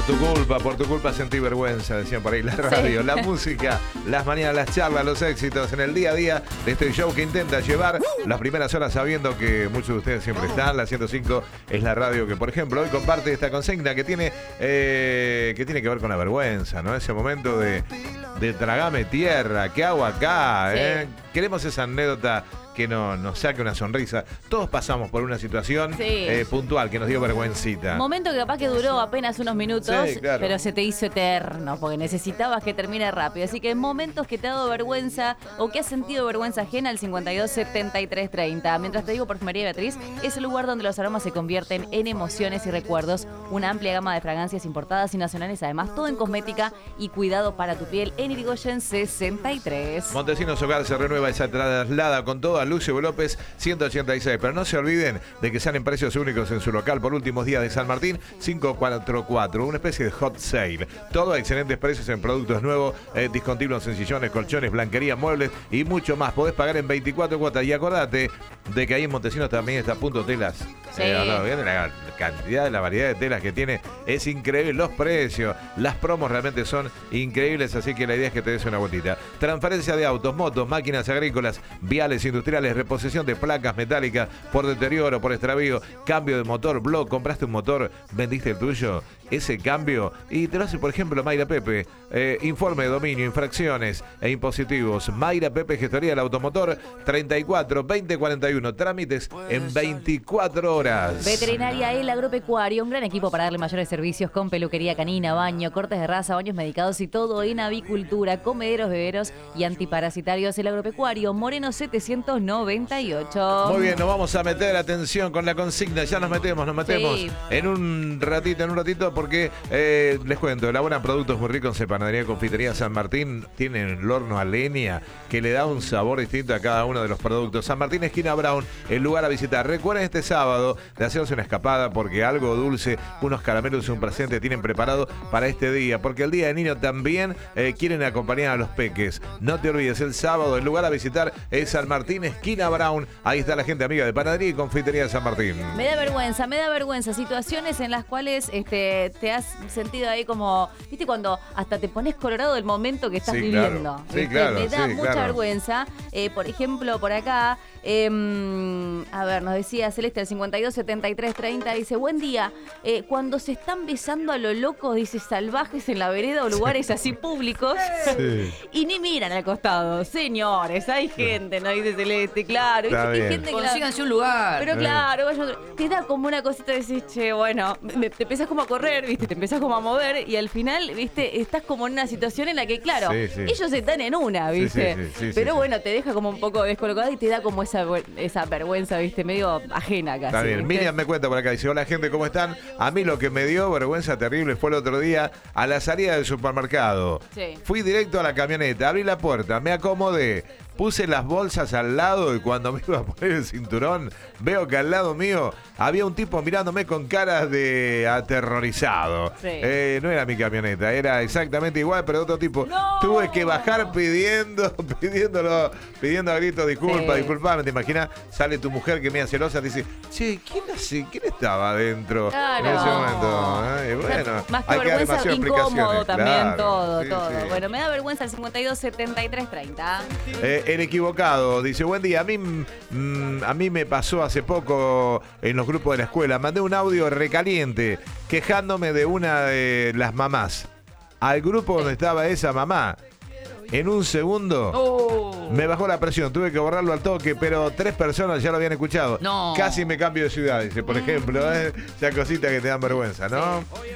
por tu culpa sentí vergüenza, decían por ahí la radio, la música, las mañanas, las charlas, los éxitos en el día a día de este show que intenta llevar las primeras horas sabiendo que muchos de ustedes siempre están. La 105 es la radio que, por ejemplo, hoy comparte esta consigna que tiene que ver con la vergüenza, ¿no? Ese momento de tragame tierra, ¿qué hago acá? Sí. Queremos esa anécdota que nos saque una sonrisa. Todos pasamos por una situación puntual que nos dio vergüencita. Momento que capaz que duró apenas unos minutos, Sí, claro. pero se te hizo eterno, porque necesitabas que termine rápido. Así que momentos que te ha dado vergüenza o que has sentido vergüenza ajena al 52 73 30. Mientras te digo Perfumería Beatriz, es el lugar donde los aromas se convierten en emociones y recuerdos. Una amplia gama de fragancias importadas y nacionales, además todo en cosmética y cuidado para tu piel en Irigoyen 63. Montesinos Hogar se renueva y se traslada con todo a Lucio López 186. Pero no se olviden de que salen precios únicos en su local por últimos días de San Martín 544. Una especie de hot sale. Todo a excelentes precios en productos nuevos, discontinuos en sillones, colchones, blanquería, muebles y mucho más. Podés pagar en 24 cuotas. Y acordate de que ahí en Montesinos también está Punto Telas. Sí. Hablado bien de la cantidad, de la variedad de telas que tiene. Es increíble. Los precios, las promos realmente son increíbles. Así que la idea es que te des una vueltita. Transferencia de autos, motos, máquinas agrícolas, viales industriales, reposición de placas metálicas por deterioro, por extravío, cambio de motor, blog, compraste un motor, vendiste el tuyo, ese cambio, y te lo hace, por ejemplo, Mayra Pepe. Informe de dominio, infracciones e impositivos. Mayra Pepe, gestoría del automotor, 34 20 41. Trámites en 24 horas. Veterinaria El Agropecuario, un gran equipo para darle mayores servicios con peluquería canina, baño, cortes de raza, baños medicados y todo en avicultura, comederos, beberos y antiparasitarios. El Agropecuario, Moreno 798. Muy bien, nos vamos a meter, atención con la consigna, ya nos metemos Sí. en un ratito, porque les cuento, elaboran productos muy ricos en Panadería y Confitería San Martín, tienen el horno a leña que le da un sabor distinto a cada uno de los productos. San Martín, esquina Brown, el lugar a visitar. Recuerden este sábado de hacerse una escapada, porque algo dulce, unos caramelos y un presente tienen preparado para este día, porque el Día del Niño también quieren acompañar a los peques. No te olvides, el sábado el lugar a visitar es San Martín, esquina Brown. Ahí está la gente amiga de Panadería y Confitería de San Martín. Me da vergüenza situaciones en las cuales te has sentido ahí como, viste, cuando hasta te pones colorado del momento que estás Sí, viviendo. claro. Sí, ¿Viste? claro, Me da sí, mucha claro. vergüenza. Por ejemplo, por acá, a ver, nos decía Celeste al 52 73 30, dice, buen día, cuando se están besando a lo loco, dice, salvajes en la vereda o lugares así públicos, Sí. y ni miran al costado. Señores, hay gente, ¿no? Dice Celeste, claro. Está Hay bien. gente que Consíganse un lugar. pero claro, te da como una cosita de decir, che, bueno, te empezás como a correr, ¿viste? Te empezás como a mover y al final, ¿viste? Estás como en una situación en la que, claro, Sí, sí. ellos están en una, ¿viste? Sí, pero sí. bueno, te deja como un poco descolocada y te da como esa vergüenza, ¿viste? Medio ajena casi. Está bien. ¿viste? Miriam me cuenta por acá, dice, hola gente, ¿cómo están? A mí lo que me dio vergüenza terrible fue el otro día a la salida del supermercado. Sí. Fui directo a la camioneta, abrí la puerta, me acomodé, puse las bolsas al lado y cuando me iba a poner el cinturón, veo que al lado mío había un tipo mirándome con cara de aterrorizado. Sí. No era mi camioneta, era exactamente igual, pero de otro tipo. ¡No! Tuve que bajar pidiendo a gritos disculpas, Sí. disculpame, te imaginas, sale tu mujer que media celosa, te dice, che, ¿quién estaba adentro Claro. en ese momento? Y bueno, Más que hay que dar vergüenza, demasiadas incómodo explicaciones. también, Claro, todo, sí, todo. sí. Bueno, me da vergüenza el 52 73 30. El equivocado dice, buen día, a mí me pasó hace poco en los grupos de la escuela, mandé un audio recaliente quejándome de una de las mamás al grupo donde estaba esa mamá. En un segundo me bajó la presión, tuve que borrarlo al toque, pero 3 personas ya lo habían escuchado. No. Casi me cambio de ciudad, dice, por ejemplo, ya cositas que te dan vergüenza, ¿no?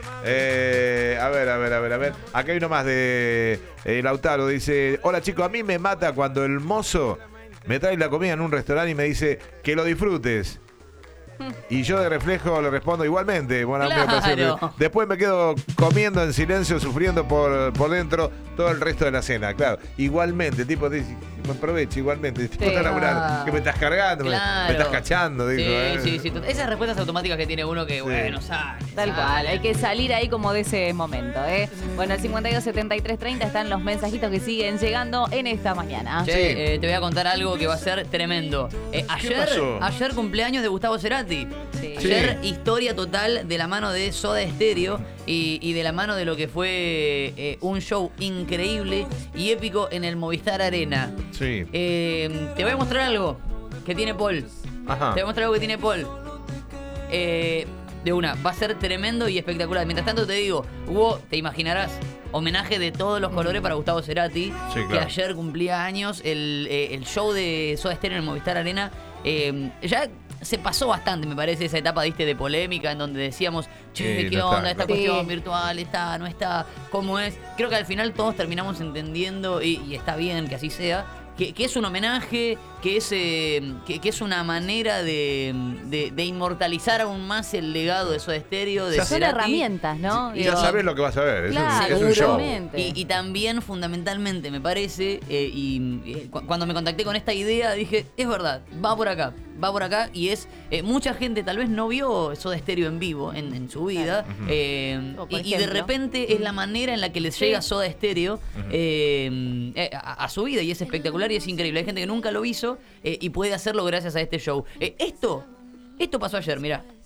A ver. Acá hay uno más de Lautaro, dice, hola chicos, a mí me mata cuando el mozo me trae la comida en un restaurante y me dice que lo disfrutes. Y yo de reflejo le respondo igualmente. Bueno, Claro. me parece- después me quedo comiendo en silencio, sufriendo por dentro todo el resto de la cena. Claro, igualmente, el tipo dice, me aprovecho igualmente. Tipo, Sí. está laburando, que me estás cargando, Claro. me estás cachando. Digo, Sí. Esas respuestas automáticas que tiene uno que, bueno, sale. Tal cual, hay que salir ahí como de ese momento, ¿eh? Bueno, al 52 73 30 están los mensajitos que siguen llegando en esta mañana. Che, Sí. te voy a contar algo que va a ser tremendo. pasó? Ayer cumpleaños de Gustavo Cerati. Sí. Ayer, historia total de la mano de Soda Stereo y de la mano de lo que fue un show increíble y épico en el Movistar Arena. Sí. Te voy a mostrar algo que tiene Paul. Ajá. Te voy a mostrar algo que tiene Paul. De una, va a ser tremendo y espectacular. Mientras tanto te digo, hubo, te imaginarás, homenaje de todos los colores para Gustavo Cerati, Sí, claro. que ayer cumplía años. El show de Soda Stereo en el Movistar Arena ya se pasó bastante, me parece, esa etapa, ¿viste? De polémica en donde decíamos, che, Sí, ¿qué no onda? está, Esta claro. cuestión virtual, está, no está, ¿cómo es? Creo que al final todos terminamos entendiendo, y está bien que así sea, que es un homenaje, que es una manera de inmortalizar aún más el legado de Soda Stereo, de Son Cerati. herramientas, ¿no? Ya sabes lo que vas a ver. Claro, es un show. seguramente. Y también, fundamentalmente, me parece, cuando me contacté con esta idea, dije, es verdad, va por acá. Y es, mucha gente tal vez no vio Soda Stereo en vivo en su vida. O, por Y de ejemplo. repente es la manera en la que les llega Soda Stereo a su vida. Y es espectacular y es increíble. Hay gente que nunca lo hizo y puede hacerlo gracias a este show. Esto pasó ayer, mirá.